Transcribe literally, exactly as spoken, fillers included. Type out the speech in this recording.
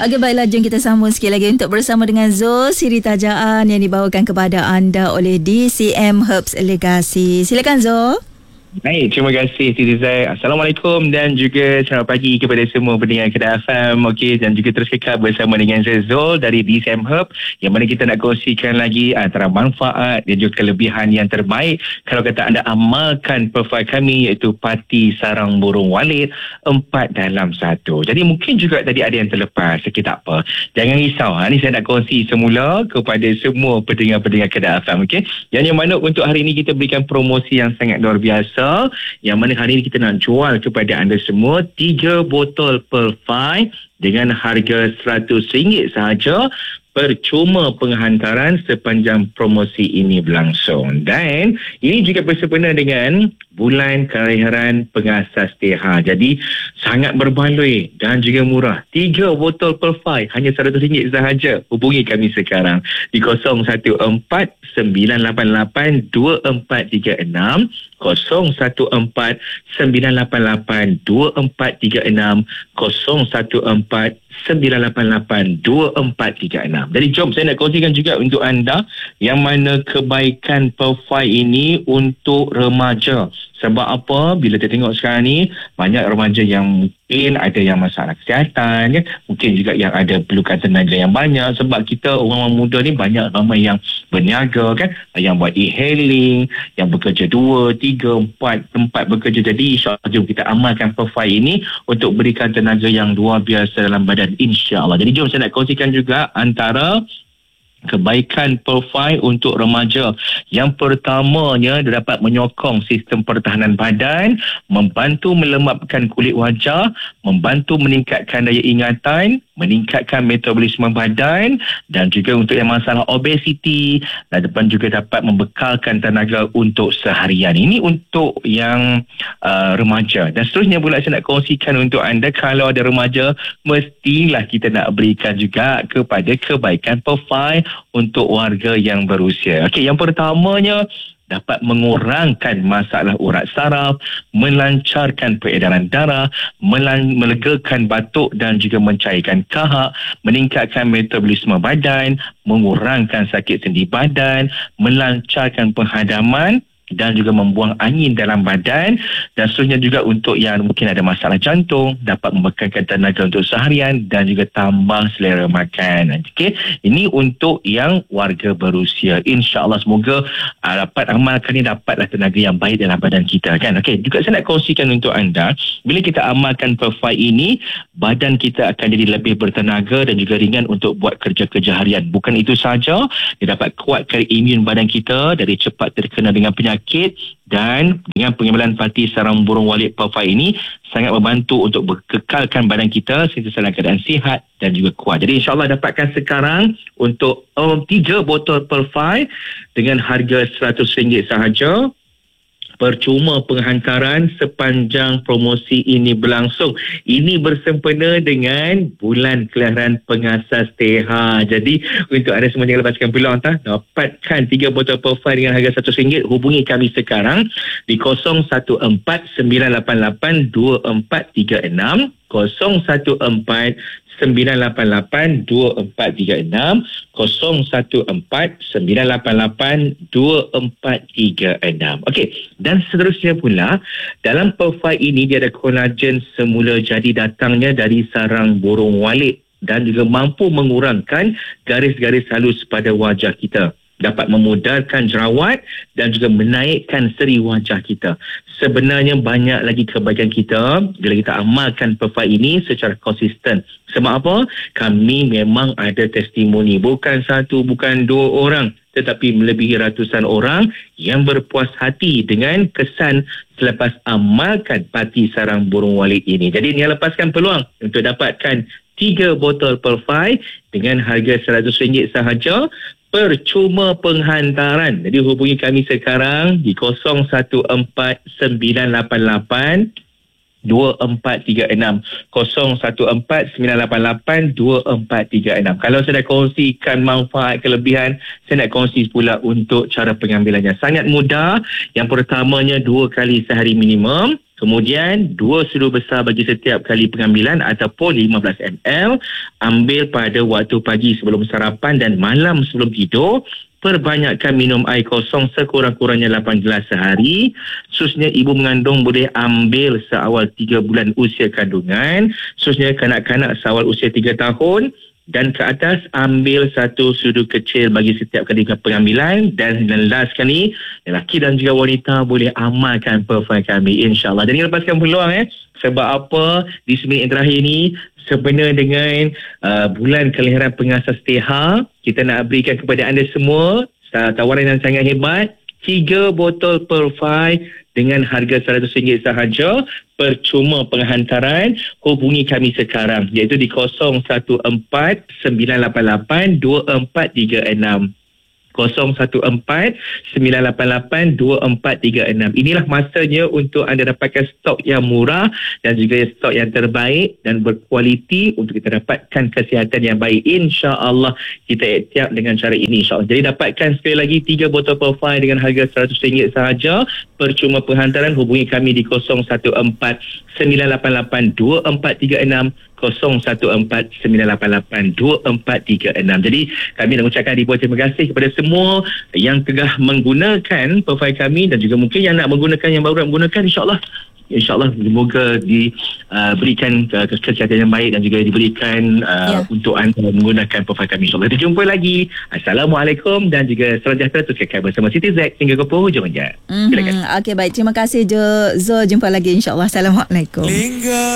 Okey, baiklah, jom kita sambung sikit lagi untuk bersama dengan Zul, siri tajaan yang dibawakan kepada anda oleh D C M Herbs Legacy. Silakan Zul. Baik, terima kasih Siti Zai. Assalamualaikum dan juga selamat pagi kepada semua pendengar Kedah F M. Okey, dan juga terus kekal bersama dengan saya Zul dari D C M Herb, yang mana kita nak kongsikan lagi antara manfaat dan juga kelebihan yang terbaik kalau kata anda amalkan profil kami, iaitu Pati Sarang Burung Walit empat dalam satu. Jadi mungkin juga tadi ada yang terlepas. Okey, tak apa, jangan risau. Ha, ni saya nak kongsi semula kepada semua pendengar-pendengar Kedah F M. Okey, yang yang mana untuk hari ini kita berikan promosi yang sangat luar biasa, yang mana hari ini kita nak jual kepada anda semua tiga botol Pearl Five dengan harga seratus ringgit sahaja, percuma penghantaran sepanjang promosi ini berlangsung. Dan ini juga bersempena dengan bulan kelahiran pengasas T H. Jadi sangat berbaloi dan juga murah. Tiga botol Pearl Five hanya seratus ringgit sahaja. Hubungi kami sekarang di kosong satu empat sembilan lapan lapan dua empat tiga enam, kosong satu empat sembilan lapan lapan dua empat tiga enam, kosong satu empat sembilan lapan lapan dua empat tiga enam. Jadi jom saya nak kongsikan juga untuk anda yang mana kebaikan Pearl Five ini untuk remaja. Sebab apa? Bila kita tengok sekarang ni, banyak remaja yang mungkin ada yang masalah kesihatan, ya? Mungkin juga yang ada perlukan tenaga yang banyak. Sebab kita orang-orang muda ni banyak ramai yang berniaga, kan? Yang buat e-hailing, yang bekerja dua, tiga, empat tempat bekerja. Jadi insyaAllah jom kita amalkan Pearl Five ini untuk berikan tenaga yang luar biasa dalam badan, insyaAllah. Jadi jom saya nak kongsikan juga antara kebaikan Pearl Five untuk remaja. Yang pertamanya, dia dapat menyokong sistem pertahanan badan, membantu melembabkan kulit wajah, membantu meningkatkan daya ingatan, meningkatkan metabolisme badan, dan juga untuk yang masalah obesiti, dan depan juga dapat membekalkan tenaga untuk seharian. Ini untuk yang uh, remaja. Dan seterusnya pula saya nak kongsikan untuk anda, kalau ada remaja, mestilah kita nak berikan juga kepada kebaikan Pearl Five untuk warga yang berusia. Okey, yang pertamanya, dapat mengurangkan masalah urat saraf, melancarkan peredaran darah, melan- melegakan batuk dan juga mencairkan kahak, meningkatkan metabolisme badan, mengurangkan sakit sendi badan, melancarkan penghadaman dan juga membuang angin dalam badan. Dan seterusnya juga untuk yang mungkin ada masalah jantung, dapat membekalkan tenaga untuk seharian dan juga tambah selera makan. Okey, ini untuk yang warga berusia. InsyaAllah semoga uh, dapat amalkan ini, dapatlah tenaga yang baik dalam badan kita, kan. Okey, juga saya nak kongsikan untuk anda, bila kita amalkan Pearl Five ini, badan kita akan jadi lebih bertenaga dan juga ringan untuk buat kerja-kerja harian. Bukan itu saja, dia dapat kuatkan imun badan kita dari cepat terkena dengan penyakit. Dan dengan pengambilan Pati Sarang Burung Walit Pearl Five ini sangat membantu untuk berkekalkan badan kita sentiasa dalam keadaan sihat dan juga kuat. Jadi insyaAllah dapatkan sekarang untuk um, tiga botol Pearl Five dengan harga seratus ringgit sahaja, percuma penghantaran sepanjang promosi ini berlangsung. Ini bersempena dengan bulan kelahiran pengasas T H. Jadi untuk anda semua yang lepaskan peluang, tak dapatkan tiga botol Pearl Five dengan harga seratus ringgit, hubungi kami sekarang di kosong satu empat sembilan lapan lapan dua empat tiga enam, kosong satu empat sembilan lapan lapan dua empat tiga enam, kosong satu empat sembilan lapan lapan dua empat tiga enam. Okey, dan seterusnya pula, dalam Pearl Five ini dia ada kolagen semula jadi datangnya dari sarang burung walit dan juga mampu mengurangkan garis-garis halus pada wajah kita, dapat memudarkan jerawat dan juga menaikkan seri wajah kita. Sebenarnya banyak lagi kebaikan kita bila kita amalkan Pearl Five ini secara konsisten. Sebab apa? Kami memang ada testimoni, bukan satu, bukan dua orang, tetapi melebihi ratusan orang yang berpuas hati dengan kesan selepas amalkan Pati Sarang Burung Walit ini. Jadi ni lepaskan peluang untuk dapatkan tiga botol Pearl Five dengan harga seratus ringgit sahaja, percuma penghantaran. Jadi hubungi kami sekarang di kosong satu empat sembilan lapan lapan dua empat tiga enam, kosong satu empat sembilan lapan lapan dua empat tiga enam. Kalau saya dah kongsikan manfaat kelebihan, saya nak kongsi pula untuk cara pengambilannya. Sangat mudah. Yang pertamanya dua kali sehari minimum. Kemudian dua sudu besar bagi setiap kali pengambilan ataupun lima belas mililiter. Ambil pada waktu pagi sebelum sarapan dan malam sebelum tidur. Perbanyakkan minum air kosong sekurang-kurangnya lapan gelas sehari. Khususnya ibu mengandung boleh ambil seawal tiga bulan usia kandungan. Khususnya kanak-kanak seawal usia tiga tahun. Dan ke atas ambil satu sudu kecil bagi setiap kali pengambilan. Dan last sekali, lelaki dan juga wanita boleh amalkan perfume kami, insyaAllah. Jadi lepaskan peluang eh. Sebab apa di seminit yang terakhir ni sebenar dengan uh, bulan kelahiran pengasas T H, kita nak berikan kepada anda semua uh, tawaran yang sangat hebat. Tiga botol perfume dengan harga seratus ringgit sahaja, percuma penghantaran. Hubungi kami sekarang iaitu di kosong satu empat sembilan lapan lapan dua empat tiga enam. kosong satu empat sembilan lapan lapan dua empat tiga enam. Inilah masanya untuk anda dapatkan stok yang murah dan juga stok yang terbaik dan berkualiti untuk kita dapatkan kesihatan yang baik. InsyaAllah kita iktiab dengan cara ini, insyaAllah. Jadi dapatkan sekali lagi tiga botol perfume dengan harga seratus ringgit sahaja, percuma penghantaran. Hubungi kami di kosong satu empat sembilan lapan lapan dua empat tiga enam, kosong satu empat sembilan lapan lapan dua empat tiga enam. Jadi kami nak ucapkan ribuan terima kasih kepada semua yang tengah menggunakan perfume kami dan juga mungkin yang nak menggunakan, yang baru nak menggunakan. InsyaAllah InsyaAllah semoga diberikan uh, kesihatan yang baik dan juga diberikan uh, yeah. untuk anda menggunakan perfume kami. InsyaAllah kita jumpa lagi. Assalamualaikum dan juga salam sejahtera. Terus kekal bersama Siti Z hingga ke penghujung je. Mm-hmm. Okey, baik. Terima kasih Jo. Zo, jumpa lagi insyaAllah. Assalamualaikum.